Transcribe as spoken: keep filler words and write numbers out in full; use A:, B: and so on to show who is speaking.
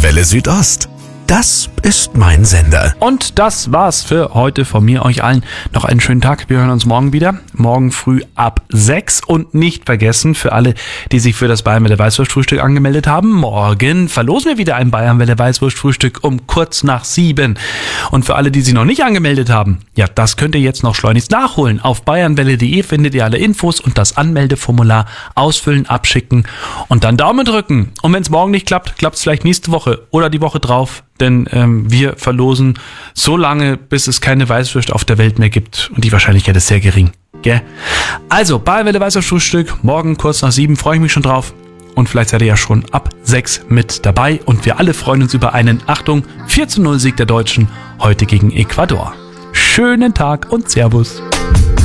A: Welle Südost. Das ist mein Sender.
B: Und das war's für heute von mir, euch allen. Noch einen schönen Tag. Wir hören uns morgen wieder. Morgen früh ab sechs. Und nicht vergessen, für alle, die sich für das Bayernwelle Weißwurstfrühstück angemeldet haben, morgen verlosen wir wieder ein Bayernwelle Weißwurstfrühstück um kurz nach sieben. Und für alle, die sich noch nicht angemeldet haben, ja, das könnt ihr jetzt noch schleunigst nachholen. Auf bayernwelle punkt de findet ihr alle Infos und das Anmeldeformular ausfüllen, abschicken und dann Daumen drücken. Und wenn es morgen nicht klappt, klappt es vielleicht nächste Woche oder die Woche drauf. Denn ähm, wir verlosen so lange, bis es keine Weißwurst auf der Welt mehr gibt. Und die Wahrscheinlichkeit ist sehr gering. Gell? Also, Bayernwelle Weißwurstfrühstück, morgen kurz nach sieben, freue ich mich schon drauf. Und vielleicht seid ihr ja schon ab sechs mit dabei. Und wir alle freuen uns über einen, Achtung, vier zu null Sieg der Deutschen heute gegen Ecuador. Schönen Tag und Servus.